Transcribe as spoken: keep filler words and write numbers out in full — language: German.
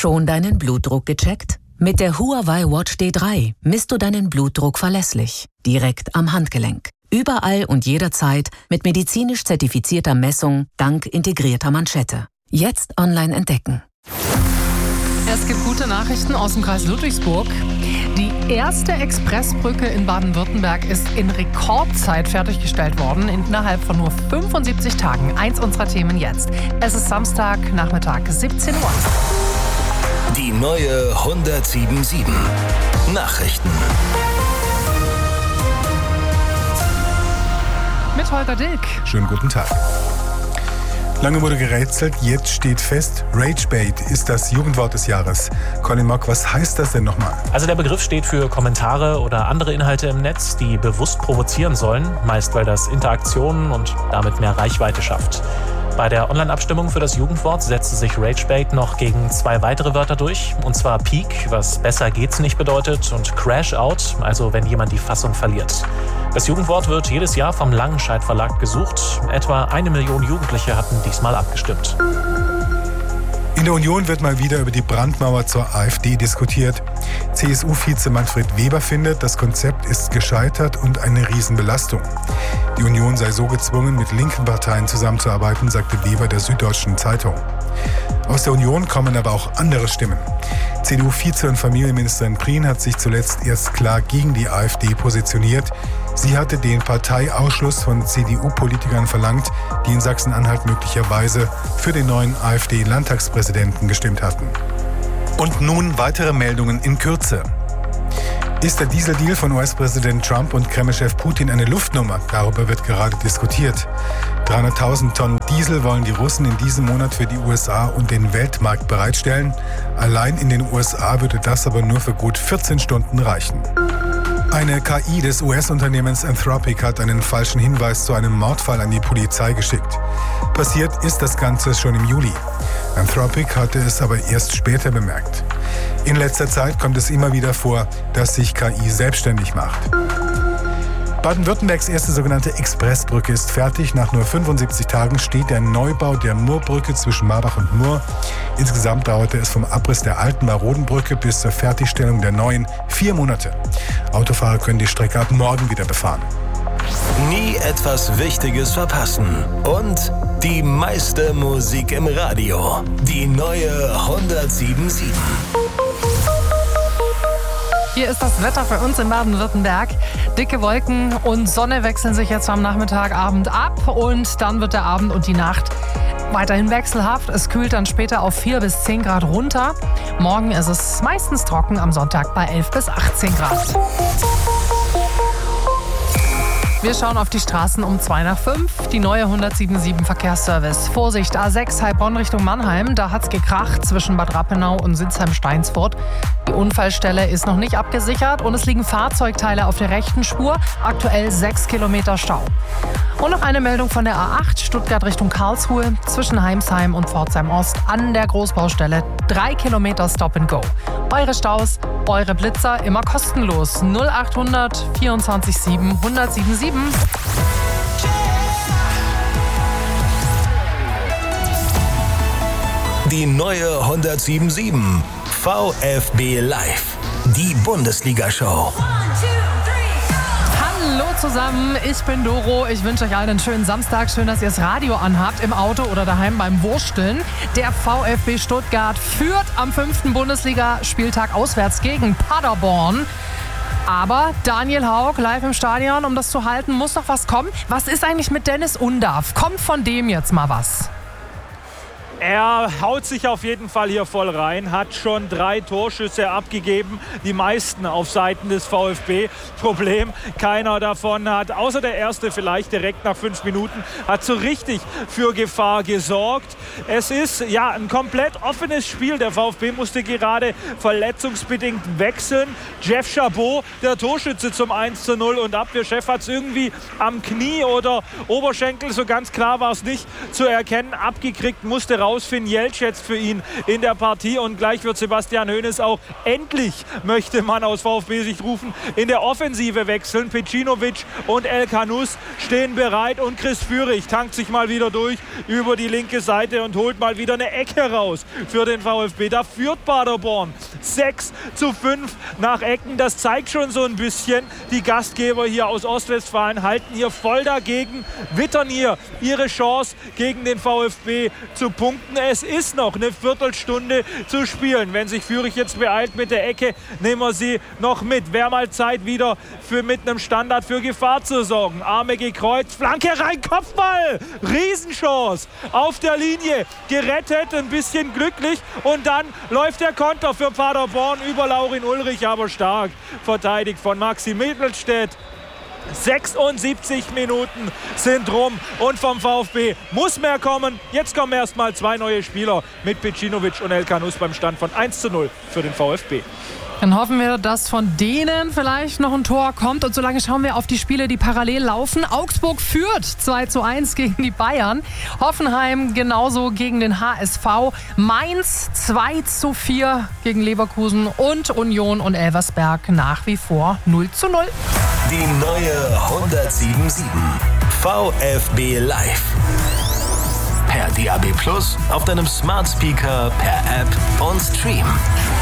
Schon deinen Blutdruck gecheckt? Mit der Huawei Watch D drei misst du deinen Blutdruck verlässlich, direkt am Handgelenk. Überall und jederzeit mit medizinisch zertifizierter Messung dank integrierter Manschette. Jetzt online entdecken. Es gibt gute Nachrichten aus dem Kreis Ludwigsburg. Die erste Expressbrücke in Baden-Württemberg ist in Rekordzeit fertiggestellt worden, innerhalb von nur fünfundsiebzig Tagen. Eins unserer Themen jetzt. Es ist Samstag, Nachmittag, siebzehn Uhr. Die neue hundertsieben sieben Nachrichten. Mit Holger Dilk. Schönen guten Tag. Lange wurde gerätselt, jetzt steht fest, Ragebait ist das Jugendwort des Jahres. Colin Mock, was heißt das denn nochmal? Also der Begriff steht für Kommentare oder andere Inhalte im Netz, die bewusst provozieren sollen, meist weil das Interaktionen und damit mehr Reichweite schafft. Bei der Online-Abstimmung für das Jugendwort setzte sich Ragebait noch gegen zwei weitere Wörter durch, und zwar Peak, was besser geht's nicht bedeutet, und Crash Out, also wenn jemand die Fassung verliert. Das Jugendwort wird jedes Jahr vom Langenscheidt Verlag gesucht. Etwa eine Million Jugendliche hatten diesmal abgestimmt. In der Union wird mal wieder über die Brandmauer zur AfD diskutiert. C S U-Vize Manfred Weber findet, das Konzept ist gescheitert und eine Riesenbelastung. Die Union sei so gezwungen, mit linken Parteien zusammenzuarbeiten, sagte Weber der Süddeutschen Zeitung. Aus der Union kommen aber auch andere Stimmen. C D U-Vize- und Familienministerin Prien hat sich zuletzt erst klar gegen die AfD positioniert. Sie hatte den Parteiausschluss von C D U-Politikern verlangt, die in Sachsen-Anhalt möglicherweise für den neuen AfD-Landtagspräsidenten gestimmt hatten. Und nun weitere Meldungen in Kürze. Ist der Dieseldeal von U S-Präsident Trump und Kreml-Chef Putin eine Luftnummer? Darüber wird gerade diskutiert. dreihunderttausend Tonnen Diesel wollen die Russen in diesem Monat für die U S A und den Weltmarkt bereitstellen. Allein in den U S A würde das aber nur für gut vierzehn Stunden reichen. Eine K I des U S-Unternehmens Anthropic hat einen falschen Hinweis zu einem Mordfall an die Polizei geschickt. Passiert ist das Ganze schon im Juli. Anthropic hatte es aber erst später bemerkt. In letzter Zeit kommt es immer wieder vor, dass sich K I selbstständig macht. Baden-Württembergs erste sogenannte Expressbrücke ist fertig. Nach nur fünfundsiebzig Tagen steht der Neubau der Murrbrücke zwischen Marbach und Murr. Insgesamt dauerte es vom Abriss der alten Marodenbrücke bis zur Fertigstellung der neuen vier Monate. Autofahrer können die Strecke ab morgen wieder befahren. Nie etwas Wichtiges verpassen. Und die meiste Musik im Radio. Die neue hundertsieben sieben. Hier ist das Wetter für uns in Baden-Württemberg. Dicke Wolken und Sonne wechseln sich jetzt am Nachmittagabend ab. Und dann wird der Abend und die Nacht weiterhin wechselhaft. Es kühlt dann später auf vier bis zehn Grad runter. Morgen ist es meistens trocken, am Sonntag bei elf bis achtzehn Grad. Wir schauen auf die Straßen um zwei nach fünf. Die neue hundertsieben sieben Verkehrsservice. Vorsicht, A sechs Heilbronn Richtung Mannheim. Da hat's gekracht zwischen Bad Rappenau und Sinsheim-Steinsfurt. Die Unfallstelle ist noch nicht abgesichert und es liegen Fahrzeugteile auf der rechten Spur. Aktuell sechs Kilometer Stau. Und noch eine Meldung von der A acht Stuttgart Richtung Karlsruhe. Zwischen Heimsheim und Pforzheim Ost an der Großbaustelle. Drei Kilometer Stop and Go. Eure Staus, eure Blitzer immer kostenlos. null achthundert vierundzwanzig sieben hundertsieben sieben. Die neue hundertsieben sieben. VfB Live. Die Bundesliga-Show. Hallo zusammen, ich bin Doro. Ich wünsche euch allen einen schönen Samstag. Schön, dass ihr das Radio anhabt, im Auto oder daheim beim Wursteln. Der VfB Stuttgart führt am fünften Bundesligaspieltag auswärts gegen Paderborn. Aber Daniel Hauck live im Stadion, um das zu halten, muss noch was kommen. Was ist eigentlich mit Dennis Undav? Kommt von dem jetzt mal was? Er haut sich auf jeden Fall hier voll rein, hat schon drei Torschüsse abgegeben, die meisten auf Seiten des VfB. Problem, keiner davon hat, außer der erste vielleicht direkt nach fünf Minuten, hat so richtig für Gefahr gesorgt. Es ist ja ein komplett offenes Spiel. Der VfB musste gerade verletzungsbedingt wechseln. Jeff Chabot, der Torschütze zum eins zu null, und Abwehrchef hat es irgendwie am Knie oder Oberschenkel, so ganz klar war es nicht zu erkennen, abgekriegt, musste raus. raus. Finn Jeltsch jetzt für ihn in der Partie und gleich wird Sebastian Hoeneß auch endlich, möchte man aus VfB-Sicht rufen, in der Offensive wechseln. Pecinovic und El Kanous stehen bereit und Chris Führig tankt sich mal wieder durch über die linke Seite und holt mal wieder eine Ecke raus für den VfB. Da führt Paderborn sechs zu fünf nach Ecken. Das zeigt schon so ein bisschen, die Gastgeber hier aus Ostwestfalen halten hier voll dagegen, wittern hier ihre Chance gegen den VfB zu punkten. Es ist noch eine Viertelstunde zu spielen. Wenn sich Führig jetzt beeilt mit der Ecke, nehmen wir sie noch mit. Wäre mal Zeit wieder für mit einem Standard für Gefahr zu sorgen. Arme gekreuzt, Flanke rein, Kopfball, Riesenchance auf der Linie, gerettet, ein bisschen glücklich und dann läuft der Konter für Paderborn über Laurin Ulrich, aber stark verteidigt von Maxi Mittelstädt. sechsundsiebzig Minuten sind rum und vom VfB muss mehr kommen. Jetzt kommen erstmal zwei neue Spieler mit Pecinovic und El Kanous beim Stand von eins zu null für den VfB. Dann hoffen wir, dass von denen vielleicht noch ein Tor kommt. Und solange schauen wir auf die Spiele, die parallel laufen. Augsburg führt zwei zu eins gegen die Bayern. Hoffenheim genauso gegen den H S V. Mainz zwei zu vier gegen Leverkusen. Und Union und Elversberg nach wie vor null zu null. Die neue hundertsieben sieben VfB Live. Per D A B Plus, auf deinem Smart Speaker, per App und Stream.